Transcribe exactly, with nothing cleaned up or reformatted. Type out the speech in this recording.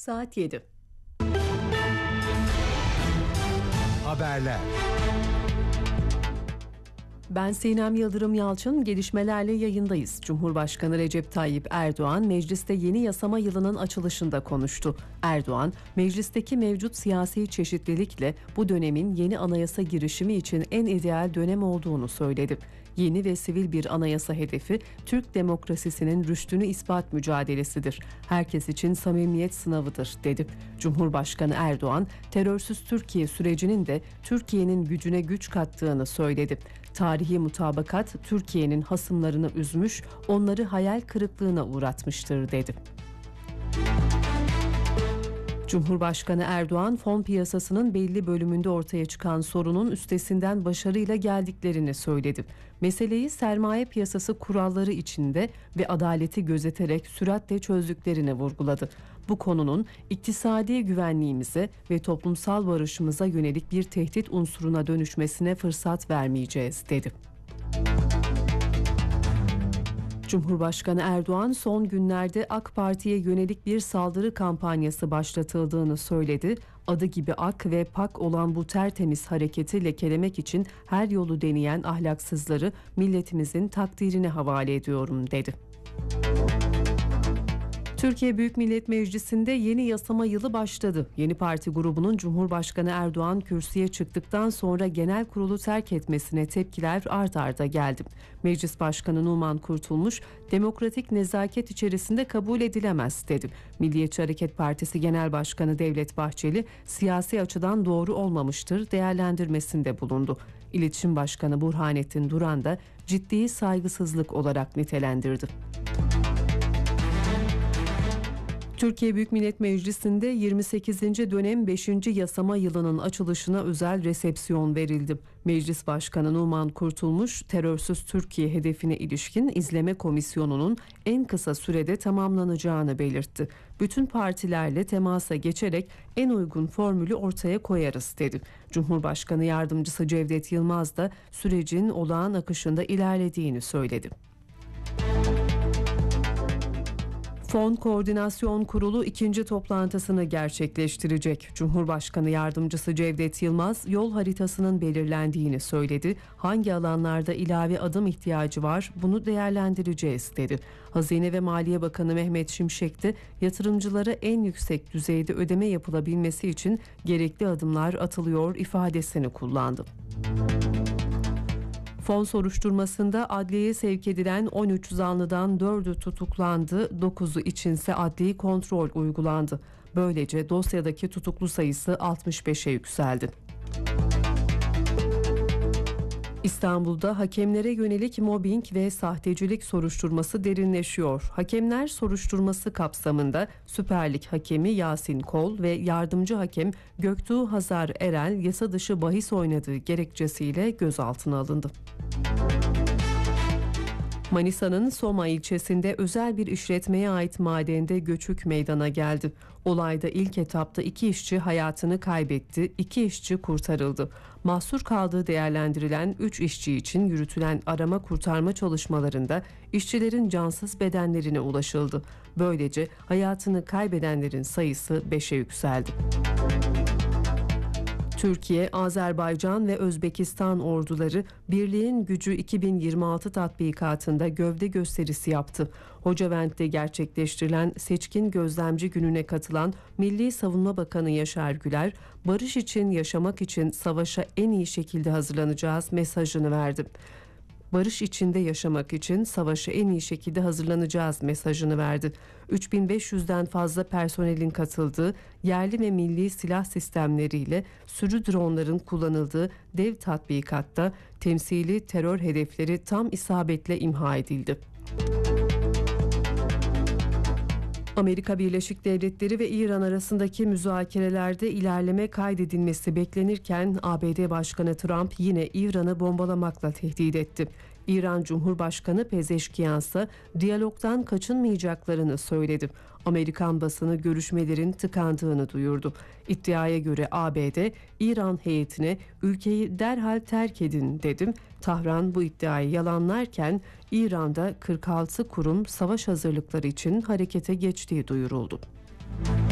Saat yedi. Haberler. Ben Sinem Yıldırım Yalçın, gelişmelerle yayındayız. Cumhurbaşkanı Recep Tayyip Erdoğan, mecliste yeni yasama yılının açılışında konuştu. Erdoğan, meclisteki mevcut siyasi çeşitlilikle bu dönemin yeni anayasa girişimi için en ideal dönem olduğunu söyledi. Yeni ve sivil bir anayasa hedefi, Türk demokrasisinin rüştünü ispat mücadelesidir. Herkes için samimiyet sınavıdır, dedi. Cumhurbaşkanı Erdoğan, terörsüz Türkiye sürecinin de Türkiye'nin gücüne güç kattığını söyledi. Tarihi mutabakat Türkiye'nin hasımlarını üzmüş, onları hayal kırıklığına uğratmıştır, dedi. Cumhurbaşkanı Erdoğan, fon piyasasının belli bölümünde ortaya çıkan sorunun üstesinden başarıyla geldiklerini söyledi. Meseleyi sermaye piyasası kuralları içinde ve adaleti gözeterek süratle çözdüklerini vurguladı. Bu konunun iktisadi güvenliğimize ve toplumsal barışımıza yönelik bir tehdit unsuruna dönüşmesine fırsat vermeyeceğiz, dedi. Cumhurbaşkanı Erdoğan, son günlerde AK Parti'ye yönelik bir saldırı kampanyası başlatıldığını söyledi. Adı gibi ak ve pak olan bu tertemiz hareketi lekelemek için her yolu deneyen ahlaksızları milletimizin takdirine havale ediyorum, dedi. Türkiye Büyük Millet Meclisi'nde yeni yasama yılı başladı. Yeni parti grubunun Cumhurbaşkanı Erdoğan kürsüye çıktıktan sonra genel kurulu terk etmesine tepkiler art arda geldi. Meclis Başkanı Numan Kurtulmuş, demokratik nezaket içerisinde kabul edilemez, dedi. Milliyetçi Hareket Partisi Genel Başkanı Devlet Bahçeli, siyasi açıdan doğru olmamıştır değerlendirmesinde bulundu. İletişim Başkanı Burhanettin Duran da ciddi saygısızlık olarak nitelendirdi. Türkiye Büyük Millet Meclisi'nde yirmi sekizinci dönem beşinci yasama yılının açılışına özel resepsiyon verildi. Meclis Başkanı Numan Kurtulmuş, terörsüz Türkiye hedefine ilişkin izleme komisyonunun en kısa sürede tamamlanacağını belirtti. Bütün partilerle temasa geçerek en uygun formülü ortaya koyarız, dedi. Cumhurbaşkanı Yardımcısı Cevdet Yılmaz da sürecin olağan akışında ilerlediğini söyledi. Fon Koordinasyon Kurulu ikinci toplantısını gerçekleştirecek. Cumhurbaşkanı Yardımcısı Cevdet Yılmaz, yol haritasının belirlendiğini söyledi. Hangi alanlarda ilave adım ihtiyacı var, bunu değerlendireceğiz, dedi. Hazine ve Maliye Bakanı Mehmet Şimşek de yatırımcılara en yüksek düzeyde ödeme yapılabilmesi için gerekli adımlar atılıyor ifadesini kullandı. Fon soruşturmasında adliyeye sevk edilen on üç zanlıdan dördü tutuklandı, dokuzu içinse adli kontrol uygulandı. Böylece dosyadaki tutuklu sayısı altmış beşe yükseldi. İstanbul'da hakemlere yönelik mobbing ve sahtecilik soruşturması derinleşiyor. Hakemler soruşturması kapsamında Süper Lig hakemi Yasin Kol ve yardımcı hakem Göktuğ Hazar Erel yasa dışı bahis oynadığı gerekçesiyle gözaltına alındı. Manisa'nın Soma ilçesinde özel bir işletmeye ait madende göçük meydana geldi. Olayda ilk etapta iki işçi hayatını kaybetti, iki işçi kurtarıldı. Mahsur kaldığı değerlendirilen üç işçi için yürütülen arama kurtarma çalışmalarında işçilerin cansız bedenlerine ulaşıldı. Böylece hayatını kaybedenlerin sayısı beşe yükseldi. Türkiye, Azerbaycan ve Özbekistan orduları Birliğin Gücü iki bin yirmi altı tatbikatında gövde gösterisi yaptı. Hocavent'te gerçekleştirilen seçkin gözlemci gününe katılan Milli Savunma Bakanı Yaşar Güler, barış için, yaşamak için savaşa en iyi şekilde hazırlanacağız mesajını verdi. Barış içinde yaşamak için savaşa en iyi şekilde hazırlanacağız mesajını verdi. üç bin beş yüzden fazla personelin katıldığı, yerli ve milli silah sistemleriyle sürü dronların kullanıldığı dev tatbikatta temsili terör hedefleri tam isabetle imha edildi. Amerika Birleşik Devletleri ve İran arasındaki müzakerelerde ilerleme kaydedilmesi beklenirken A B D Başkanı Trump yine İran'ı bombalamakla tehdit etti. İran Cumhurbaşkanı Pezeşkiyansa diyalogdan kaçınmayacaklarını söyledi. Amerikan basını görüşmelerin tıkandığını duyurdu. İddiaya göre A B D, İran heyetine ülkeyi derhal terk edin dedim. Tahran bu iddiayı yalanlarken İran'da kırk altı kurum savaş hazırlıkları için harekete geçtiği duyuruldu.